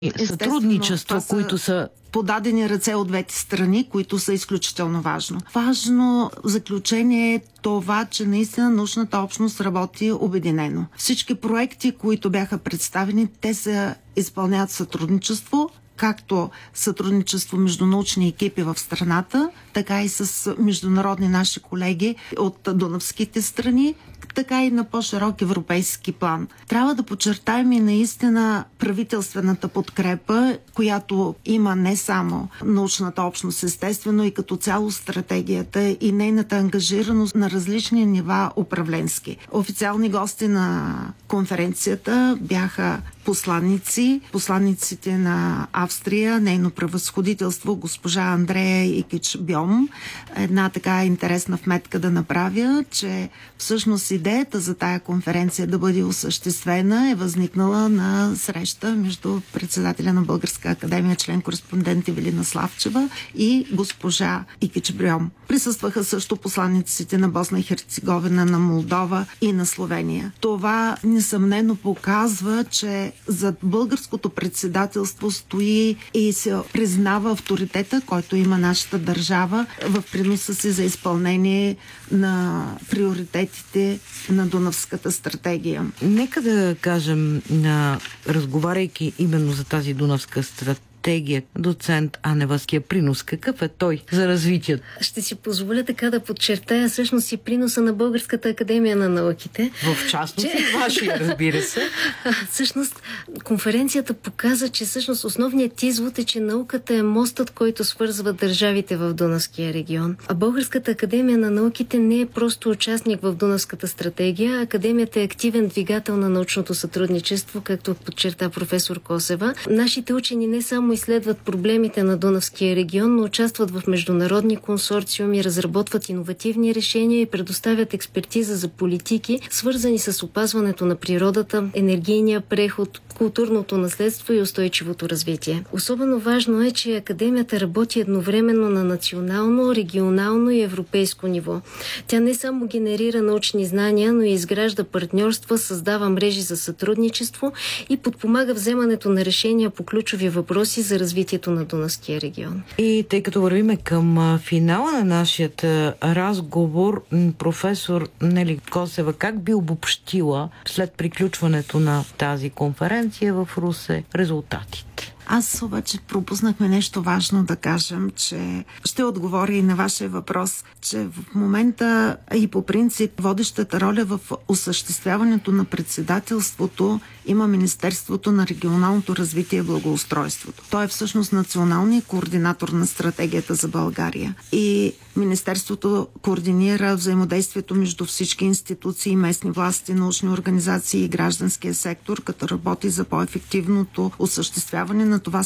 сътрудничества, които са подадени ръце от двете страни, които са изключително важно. Важно заключение е това, че наистина научната общност работи обединено. Всички проекти, които бяха представени, те се изпълняват в сътрудничество, както сътрудничество между научни екипи в страната, така и с международни наши колеги от дунавските страни, така и на по-широк европейски план. Трябва да подчертаем и наистина правителствената подкрепа, която има не само научната общност, естествено и като цяло стратегията и нейната ангажираност на различни нива управленски. Официални гости на конференцията бяха посланниците на Австрия, нейно превъзходителство госпожа Андрея Икич Бьом. Една така интересна вметка да направя, че всъщност идеята за тая конференция да бъде осъществена е възникнала на среща между председателя на Българска академия, член-кореспондент Ивелина Славчева и госпожа Икич Бьом. Присъстваха също посланниците на Босна и Херцеговина, на Молдова и на Словения. Това несъмнено показва, че зад българското председателство стои и се признава авторитета, който има нашата държава в приноса си за изпълнение на приоритетите на Дунавската стратегия. Нека да кажем, разговаряйки именно за тази Дунавска стратегия, доцент Аневския принос. Какъв е той за развитието? Ще си позволя така да подчертая всъщност и приноса на Българската академия на науките. В частност и вашия, разбира се. Всъщност, конференцията показа, че всъщност основният извод е, че науката е мостът, който свързва държавите в Дунавския регион. А Българската академия на науките не е просто участник в Дунавската стратегия. Академията е активен двигател на научното сътрудничество, както подчерта професор Косева. Нашите учени не само изследват проблемите на Дунавския регион, но участват в международни консорциуми, разработват иновативни решения и предоставят експертиза за политики, свързани с опазването на природата, енергийния преход, културното наследство и устойчивото развитие. Особено важно е, че Академията работи едновременно на национално, регионално и европейско ниво. Тя не само генерира научни знания, но и изгражда партньорства, създава мрежи за сътрудничество и подпомага вземането на решения по ключови въпроси за развитието на Дунавския регион. И тъй като вървиме към финала на нашия разговор, професор Нели Косева, как би обобщила след приключването на тази конференция в Русе резултатите? Аз обаче пропуснахме нещо важно да кажем, че ще отговоря и на вашия въпрос, че в момента и по принцип водещата роля в осъществяването на председателството има Министерството на регионалното развитие и благоустройството. Той е всъщност националният координатор на стратегията за България. И Министерството координира взаимодействието между всички институции, местни власти, научни организации и гражданския сектор, като работи за по-ефективното осъществяване на това